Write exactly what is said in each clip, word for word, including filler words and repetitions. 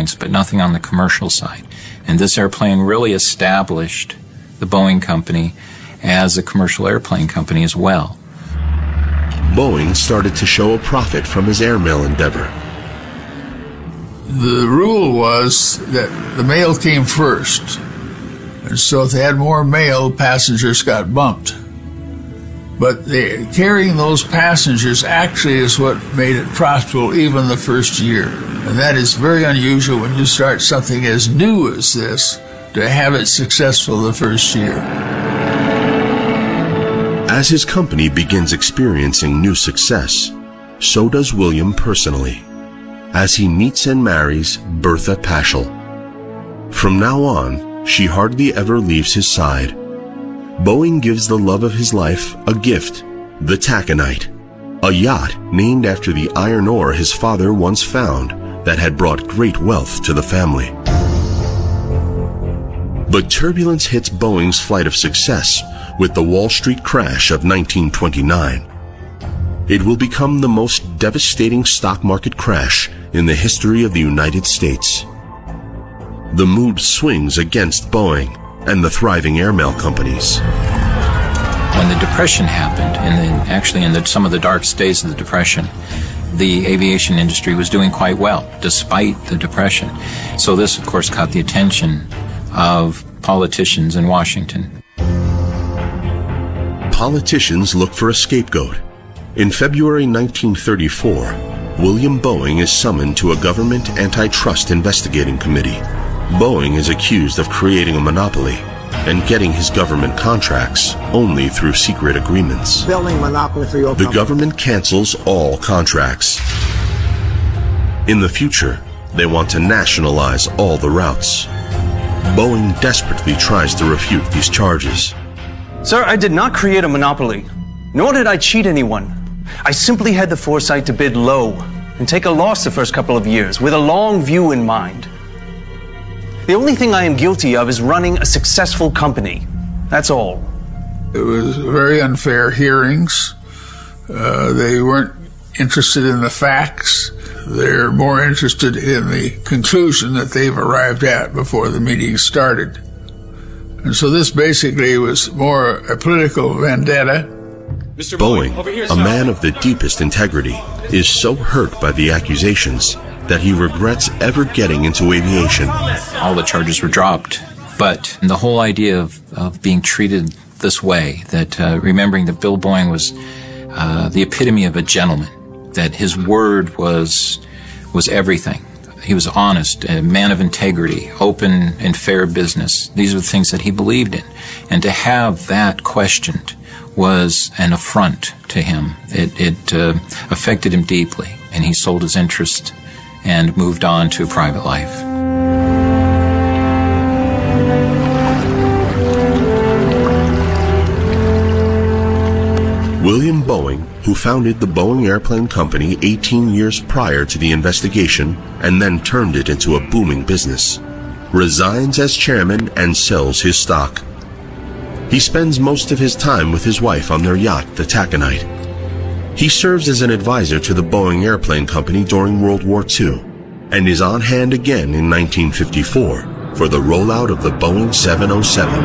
points, but nothing on the commercial side. And this airplane really established the Boeing company as a commercial airplane company as well. Boeing started to show a profit from his airmail endeavor. The rule was that the mail came first. And so if they had more mail, passengers got bumped. But they, carrying those passengers actually is what made it profitable even the first year. And that is very unusual when you start something as new as this, to have it successful the first year. As his company begins experiencing new success, so does William personally, as he meets and marries Bertha Paschal. From now on, she hardly ever leaves his side. Boeing gives the love of his life a gift, the Taconite, a yacht named after the iron ore his father once found that had brought great wealth to the family. But turbulence hits Boeing's flight of success with the Wall Street crash of nineteen twenty-nine. It will become the most devastating stock market crash in the history of the United States. The mood swings against Boeing and the thriving airmail companies. When the Depression happened, and then actually in the, some of the darkest days of the Depression, the aviation industry was doing quite well, despite the Depression. So this, of course, caught the attention of politicians in Washington. Politicians look for a scapegoat. In February nineteen thirty-four, William Boeing is summoned to a government antitrust investigating committee. Boeing is accused of creating a monopoly and getting his government contracts only through secret agreements. Building monopoly for your The government cancels all contracts. In the future, they want to nationalize all the routes. Boeing desperately tries to refute these charges. Sir, I did not create a monopoly, nor did I cheat anyone. I simply had the foresight to bid low and take a loss the first couple of years with a long view in mind. The only thing I am guilty of is running a successful company. That's all. It was very unfair hearings. Uh, they weren't interested in the facts. They're more interested in the conclusion that they've arrived at before the meeting started. And so this basically was more a political vendetta. Mister Boeing, a man of the deepest integrity, is so hurt by the accusations that he regrets ever getting into aviation. All the charges were dropped, but the whole idea of, of being treated this way, that uh, remembering that Bill Boeing was uh, the epitome of a gentleman, that his word was was everything. He was honest, a man of integrity, open and fair business. These are the things that he believed in. And to have that questioned was an affront to him. It, it uh, affected him deeply, and he sold his interest and moved on to private life. William Boeing, who founded the Boeing Airplane Company eighteen years prior to the investigation and then turned it into a booming business, resigns as chairman and sells his stock. He spends most of his time with his wife on their yacht, the Taconite. He serves as an advisor to the Boeing Airplane Company during World War Two and is on hand again in nineteen fifty-four for the rollout of the Boeing seven oh seven.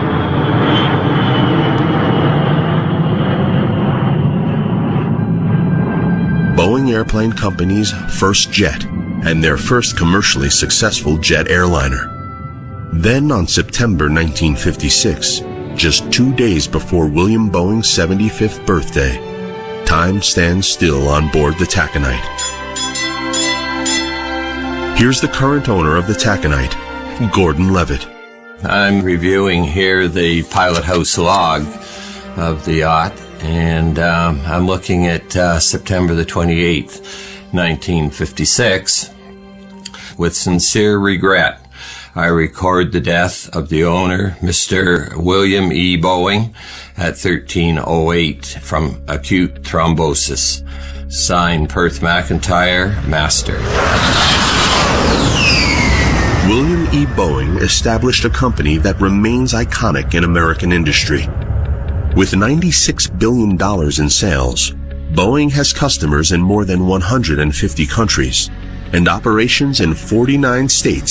Boeing Airplane Company's first jet and their first commercially successful jet airliner. Then on September nineteen fifty-six, just two days before William Boeing's seventy-fifth birthday, time stands still on board the Taconite. Here's the current owner of the Taconite, Gordon Levitt. I'm reviewing here the pilot house log of the yacht, and um, I'm looking at uh, September the twenty-eighth, nineteen fifty-six. With sincere regret, I record the death of the owner, Mister William E. Boeing, at thirteen oh eight from acute thrombosis. Signed, Perth McIntyre, Master. William E. Boeing established a company that remains iconic in American industry. With ninety-six billion dollars in sales, Boeing has customers in more than one hundred fifty countries and operations in forty-nine states